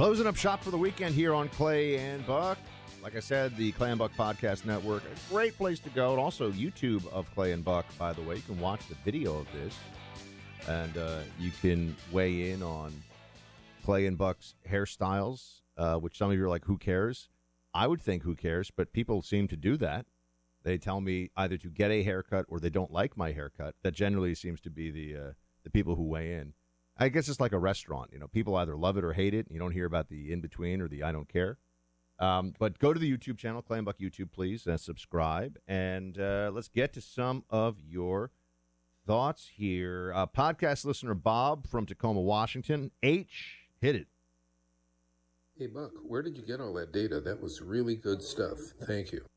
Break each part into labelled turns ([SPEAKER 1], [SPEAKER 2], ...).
[SPEAKER 1] Closing up shop for the weekend here on Clay and Buck. Like I said, the Clay and Buck Podcast Network, a great place to go. And also YouTube of Clay and Buck, by the way. You can watch the video of this. And you can weigh in on Clay and Buck's hairstyles, which some of you are like, who cares? I would think who cares, but people seem to do that. They tell me either to get a haircut or they don't like my haircut. That generally seems to be the people who weigh in. I guess it's like a restaurant. You know, people either love it or hate it. You don't hear about the in-between or the I don't care. But go to the YouTube channel, Clay and Buck YouTube, please, and subscribe. And let's get to some of your thoughts here. Podcast listener Bob from Tacoma, Washington. H, hit it.
[SPEAKER 2] Hey, Buck, where did you get all that data? That was really good stuff. Thank you.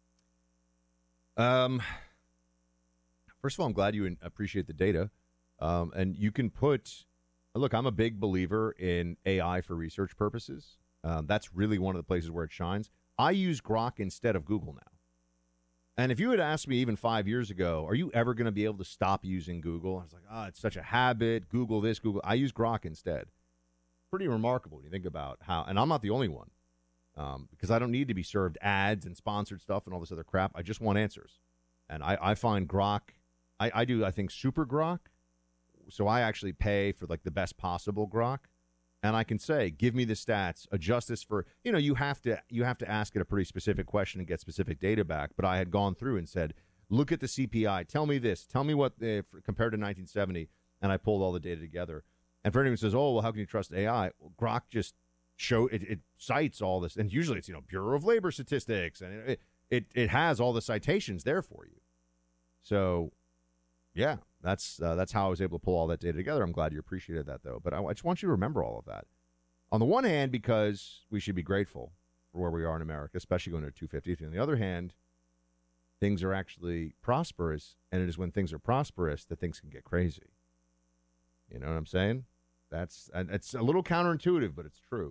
[SPEAKER 1] First of all, I'm glad you appreciate the data. And you can put, look, I'm a big believer in AI for research purposes. That's really one of the places where it shines. I use Grok instead of Google now. And if you had asked me even 5 years ago, are you ever going to be able to stop using Google? I was like, it's such a habit. Google this, Google. I use Grok instead. Pretty remarkable when you think about how, and I'm not the only one, because I don't need to be served ads and sponsored stuff and all this other crap. I just want answers. And I find Grok, I think, Super Grok. So I actually pay for like the best possible Grok, and I can say, give me the stats, adjust this for, you have to ask it a pretty specific question and get specific data back. But I had gone through and said, look at the CPI, tell me this, tell me what compared to 1970, and I pulled all the data together. And for anyone who says, oh, well, how can you trust AI? Well, Grok just it cites all this, and usually it's Bureau of Labor Statistics, and it has all the citations there for you. So, yeah. That's how I was able to pull all that data together. I'm glad you appreciated that, though. But I just want you to remember all of that. On the one hand, because we should be grateful for where we are in America, especially going to 250. On the other hand, things are actually prosperous, and it is when things are prosperous that things can get crazy. You know what I'm saying? It's a little counterintuitive, but it's true.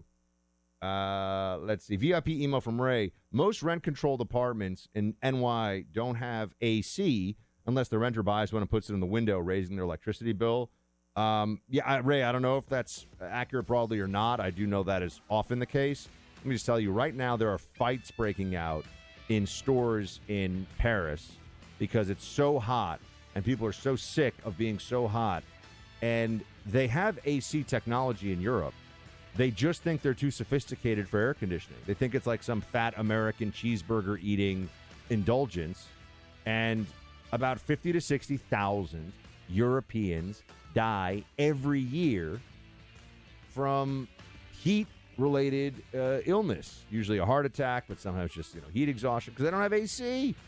[SPEAKER 1] Let's see. VIP email from Ray. Most rent-controlled apartments in NY don't have AC unless the renter buys one and puts it in the window, raising their electricity bill. Ray, I don't know if that's accurate broadly or not. I do know that is often the case. Let me just tell you, right now there are fights breaking out in stores in Paris because it's so hot and people are so sick of being so hot. And they have AC technology in Europe. They just think they're too sophisticated for air conditioning. They think it's like some fat American cheeseburger eating indulgence. And about 50 to 60,000 Europeans die every year from heat-related illness, usually a heart attack, but sometimes just heat exhaustion because they don't have AC.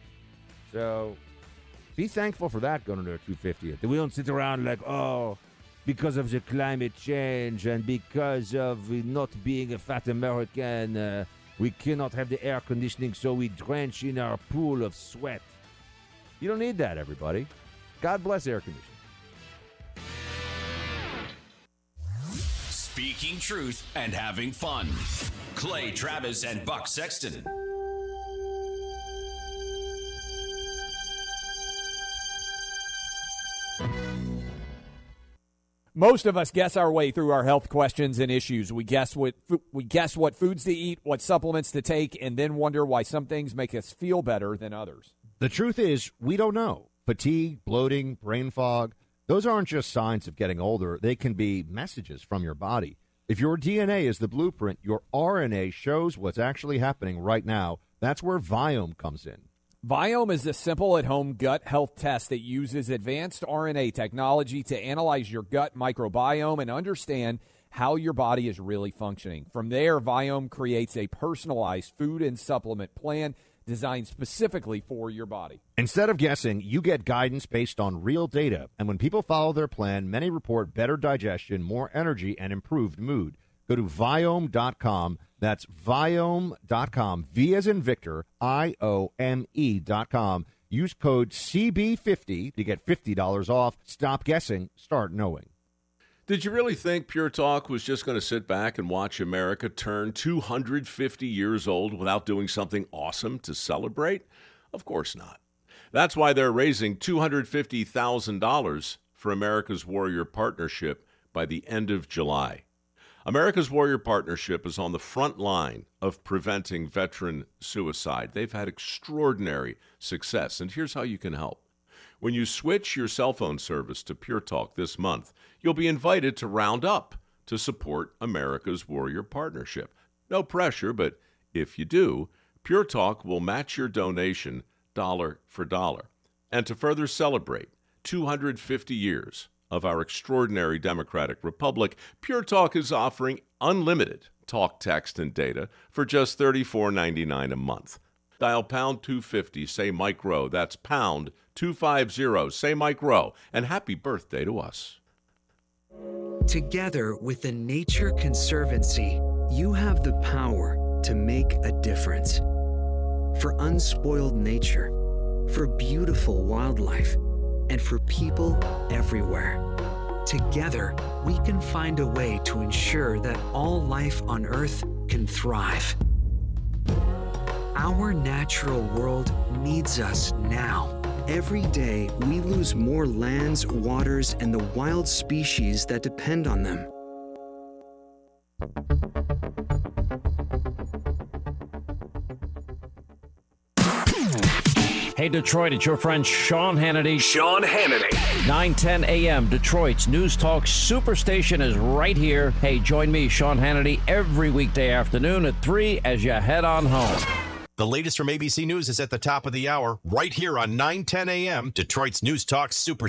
[SPEAKER 1] So be thankful for that going into their 250th. We don't sit around like, because of the climate change and because of not being a fat American, we cannot have the air conditioning, so we drench in our pool of sweat. You don't need that, everybody. God bless air conditioning.
[SPEAKER 3] Speaking truth and having fun. Clay Travis and Buck Sexton.
[SPEAKER 4] Most of us guess our way through our health questions and issues. We guess what foods to eat, what supplements to take, and then wonder why some things make us feel better than others.
[SPEAKER 1] The truth is, we don't know. Fatigue, bloating, brain fog, those aren't just signs of getting older. They can be messages from your body. If your DNA is the blueprint, your RNA shows what's actually happening right now. That's where Viome comes in.
[SPEAKER 4] Viome is a simple at-home gut health test that uses advanced RNA technology to analyze your gut microbiome and understand how your body is really functioning. From there, Viome creates a personalized food and supplement plan designed specifically for your body.
[SPEAKER 1] Instead of guessing, you get guidance based on real data. And when people follow their plan, many report better digestion, more energy, and improved mood. Go to Viome.com. That's Viome.com. V as in Victor, IOME.com. Use code CB50 to get $50 off. Stop guessing. Start knowing.
[SPEAKER 5] Did you really think Pure Talk was just going to sit back and watch America turn 250 years old without doing something awesome to celebrate? Of course not. That's why they're raising $250,000 for America's Warrior Partnership by the end of July. America's Warrior Partnership is on the front line of preventing veteran suicide. They've had extraordinary success, and here's how you can help. When you switch your cell phone service to Pure Talk this month, you'll be invited to round up to support America's Warrior Partnership. No pressure, but if you do, Pure Talk will match your donation dollar for dollar. And to further celebrate 250 years of our extraordinary democratic republic, Pure Talk is offering unlimited talk, text, and data for just $34.99 a month. Dial pound 250, say Mike Rowe. That's pound 250, say Mike Rowe. And happy birthday to us.
[SPEAKER 6] Together with the Nature Conservancy, you have the power to make a difference. For unspoiled nature, for beautiful wildlife, and for people everywhere. Together, we can find a way to ensure that all life on Earth can thrive. Our natural world needs us now. Every day, we lose more lands, waters, and the wild species that depend on them.
[SPEAKER 7] Hey, Detroit, it's your friend Sean Hannity.
[SPEAKER 3] Sean Hannity.
[SPEAKER 7] 9:10 a.m. Detroit's News Talk Superstation is right here. Hey, join me, Sean Hannity, every weekday afternoon at 3 as you head on home.
[SPEAKER 8] The latest from ABC News is at the top of the hour, right here on 9:10 a.m. Detroit's News Talk Super